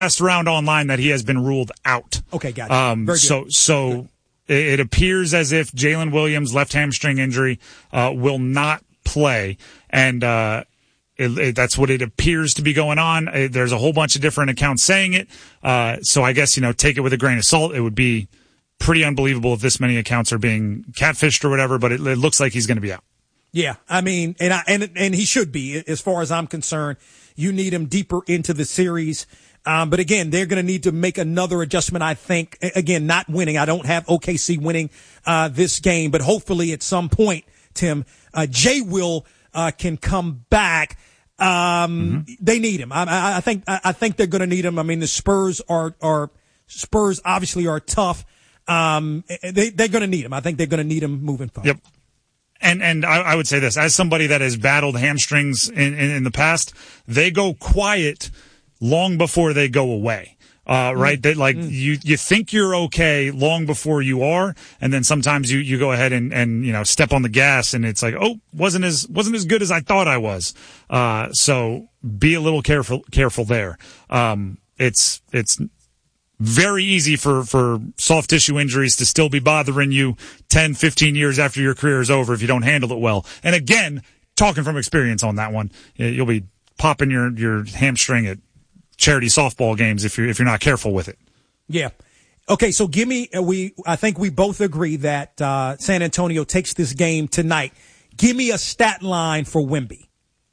last round online that he has been ruled out. Okay, got it. Very good. So it appears as if Jalen Williams' left hamstring injury will not play, and that's what it appears to be going on. There's a whole bunch of different accounts saying it, so I guess take it with a grain of salt. It would be pretty unbelievable if this many accounts are being catfished or whatever, but it looks like he's going to be out. Yeah, I mean, and he should be, as far as I'm concerned. You need him deeper into the series. But again, they're going to need to make another adjustment, I think. Again, not winning. I don't have OKC winning this game, but hopefully at some point, Tim, Jay Will can come back. They need him. I think they're going to need him. I mean, the Spurs obviously are tough. They're going to need him. I think they're going to need him moving forward. Yep. And I would say this, as somebody that has battled hamstrings in the past, they go quiet long before they go away. Right? You think you're okay long before you are, and then sometimes you go ahead and step on the gas, and it's like, oh, wasn't as good as I thought I was. So be a little careful there. It's very easy for soft tissue injuries to still be bothering you 10, 15 years after your career is over if you don't handle it well. And again, talking from experience on that one, you'll be popping your hamstring at charity softball games if you're not careful with it. Yeah. Okay, so I think we both agree that San Antonio takes this game tonight. Give me a stat line for Wemby.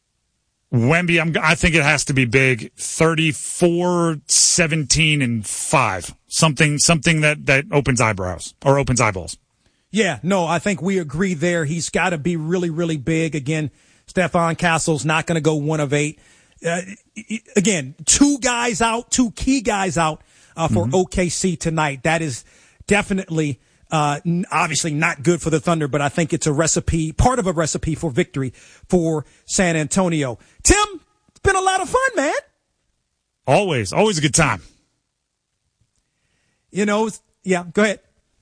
I think it has to be big. 34, 17, and 5. Something that opens eyebrows or opens eyeballs. Yeah, no, I think we agree there. He's got to be really, really big. Again, Stephon Castle's not going to go 1 of 8. Again, two key guys out for OKC tonight. That is definitely obviously not good for the Thunder, but I think it's part of a recipe for victory for San Antonio. Tim, it's been a lot of fun, man. Always a good time. Yeah, go ahead.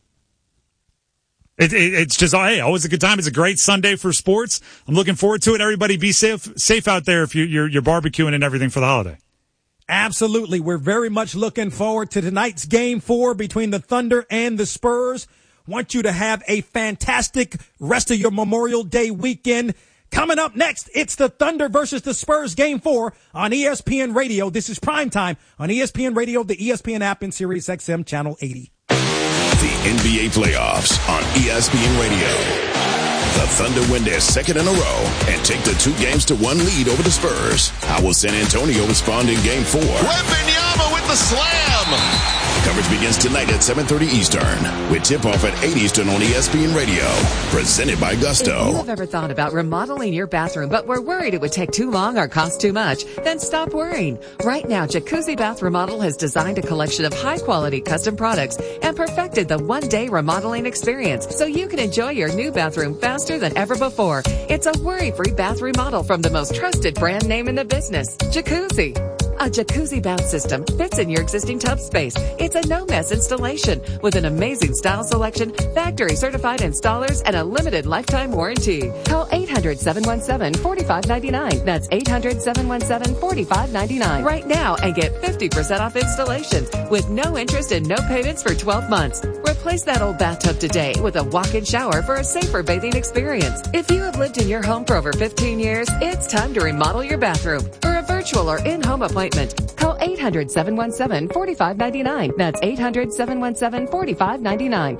It's just, hey, always a good time. It's a great Sunday for sports. I'm looking forward to it. Everybody be safe out there if you're barbecuing and everything for the holiday. Absolutely. We're very much looking forward to tonight's Game 4 between the Thunder and the Spurs. Want you to have a fantastic rest of your Memorial Day weekend. Coming up next, it's the Thunder versus the Spurs Game 4 on ESPN Radio. This is Primetime on ESPN Radio, the ESPN app, and Sirius XM Channel 80. The NBA playoffs on ESPN Radio. The Thunder win their second in a row and take the 2-1 lead over the Spurs. How will San Antonio respond in Game 4? Wembanyama with the slam. Coverage begins tonight at 7:30 Eastern with tip-off at 8 Eastern on ESPN Radio. Presented by Gusto. If you have ever thought about remodeling your bathroom but were worried it would take too long or cost too much, then stop worrying. Right now, Jacuzzi Bath Remodel has designed a collection of high-quality custom products and perfected the one-day remodeling experience so you can enjoy your new bathroom faster than ever before. It's a worry-free bath remodel from the most trusted brand name in the business, Jacuzzi. A jacuzzi bath system fits in your existing tub space. It's a no-mess installation with an amazing style selection, factory-certified installers, and a limited lifetime warranty. Call 800-717-4599. That's 800-717-4599 right now and get 50% off installations with no interest and no payments for 12 months. Replace that old bathtub today with a walk-in shower for a safer bathing experience. If you have lived in your home for over 15 years, it's time to remodel your bathroom. For a virtual or in-home appointment, call 800-717-4599. That's 800-717-4599.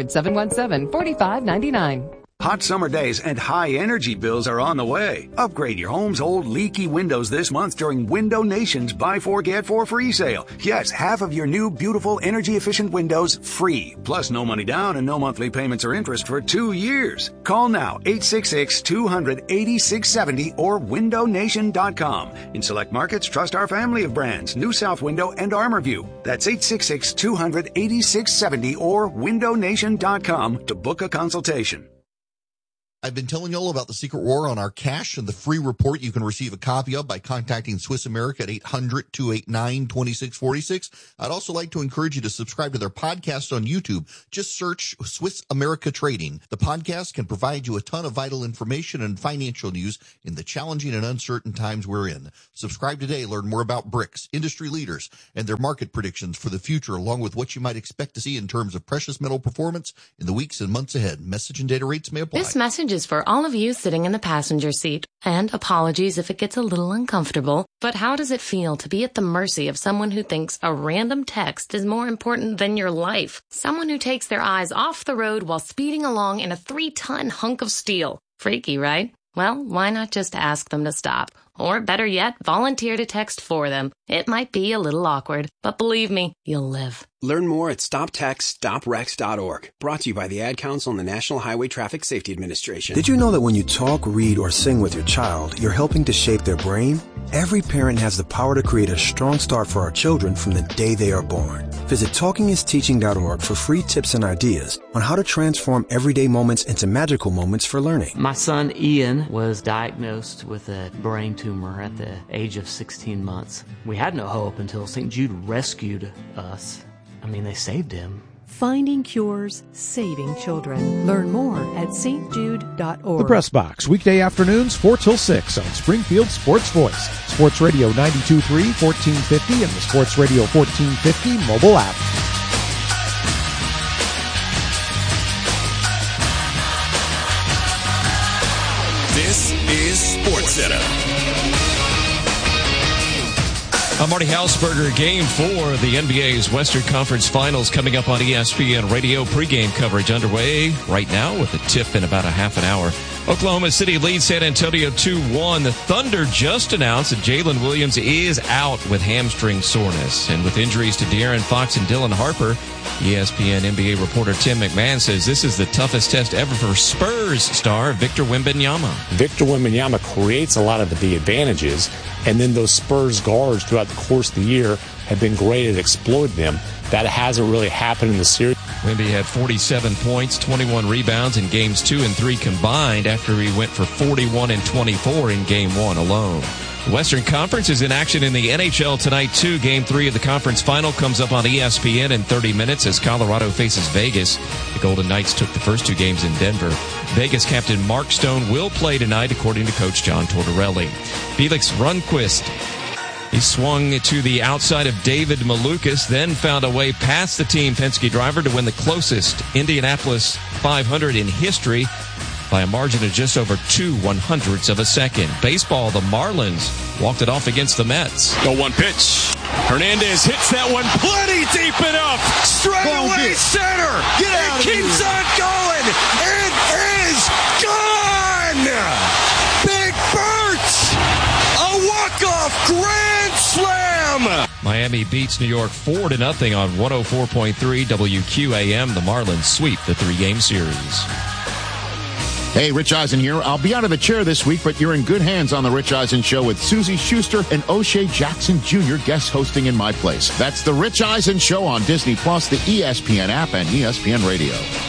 800-717-4599. Hot summer days and high energy bills are on the way. Upgrade your home's old leaky windows this month during Window Nation's Buy 4 Get 4 free sale. Yes, half of your new beautiful energy efficient windows free. Plus no money down and no monthly payments or interest for 2 years. Call now 866-200-8670 or windownation.com. In select markets, trust our family of brands, New South Window and ArmorView. That's 866-200-8670 or windownation.com to book a consultation. I've been telling you all about the Secret War on our cash and the free report you can receive a copy of by contacting Swiss America at 800-289-2646. I'd also like to encourage you to subscribe to their podcast on YouTube. Just search Swiss America Trading. The podcast can provide you a ton of vital information and financial news in the challenging and uncertain times we're in. Subscribe today. Learn more about BRICS, industry leaders, and their market predictions for the future, along with what you might expect to see in terms of precious metal performance in the weeks and months ahead. Message and data rates may apply. This message is for all of you sitting in the passenger seat. And apologies if it gets a little uncomfortable, but how does it feel to be at the mercy of someone who thinks a random text is more important than your life? Someone who takes their eyes off the road while speeding along in a 3-ton hunk of steel. Freaky, right? Well, why not just ask them to stop? Or better yet, volunteer to text for them. It might be a little awkward, but believe me, you'll live. Learn more at StopTextStopWrecks.org. Brought to you by the Ad Council and the National Highway Traffic Safety Administration. Did you know that when you talk, read, or sing with your child, you're helping to shape their brain? Every parent has the power to create a strong start for our children from the day they are born. Visit TalkingIsTeaching.org for free tips and ideas on how to transform everyday moments into magical moments for learning. My son Ian was diagnosed with a brain tumor at the age of 16 months. We had no hope until St. Jude rescued us. I mean, they saved him. Finding cures, saving children. Learn more at stjude.org. The Press Box, weekday afternoons 4 till 6 on Springfield Sports Voice, Sports Radio 92.3, 1450, and the Sports Radio 1450 mobile app. This is SportsCenter. I'm Marty Hausberger. Game 4 of the NBA's Western Conference Finals coming up on ESPN Radio. Pregame coverage underway right now with a tip in about a half an hour. Oklahoma City leads San Antonio 2-1. The Thunder just announced that Jalen Williams is out with hamstring soreness. And with injuries to De'Aaron Fox and Dylan Harper, ESPN NBA reporter Tim McMahon says this is the toughest test ever for Spurs star Victor Wembanyama. Victor Wembanyama creates a lot of the advantages, and then those Spurs guards throughout the course of the year have been great at exploiting them. That hasn't really happened in the series. Wemby had 47 points, 21 rebounds in games 2 and 3 combined after he went for 41 and 24 in game 1 alone. The Western Conference is in action in the NHL tonight, too. Game 3 of the conference final comes up on ESPN in 30 minutes as Colorado faces Vegas. The Golden Knights took the first 2 games in Denver. Vegas captain Mark Stone will play tonight, according to Coach John Tortorelli. Felix Rundqvist, he swung to the outside of David Malukas, then found a way past the Team Penske driver to win the closest Indianapolis 500 in history by a margin of just over 0.02 of a second. Baseball, the Marlins walked it off against the Mets. The 1 pitch. Hernandez hits that one plenty deep enough. Straight away center. Get out of here. Keeps on going. It is gone. Big Bert. A walk-off grand slam. Miami beats New York 4-0 on 104.3 WQAM. The Marlins sweep the 3-game series. Hey, Rich Eisen here. I'll be out of the chair this week, but you're in good hands on The Rich Eisen Show with Susie Schuster and O'Shea Jackson Jr. guest hosting in my place. That's The Rich Eisen Show on Disney+, the ESPN app, and ESPN Radio.